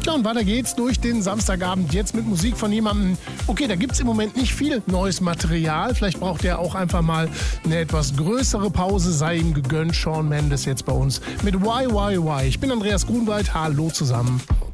Ja, und weiter geht's durch den Samstagabend jetzt mit Musik von jemandem. Okay, da gibt's im Moment nicht viel neues Material. Vielleicht braucht er auch einfach mal eine etwas größere Pause. Sei ihm gegönnt. Shawn Mendes jetzt bei uns mit Why. Ich bin Andreas Grunwald. Hallo zusammen.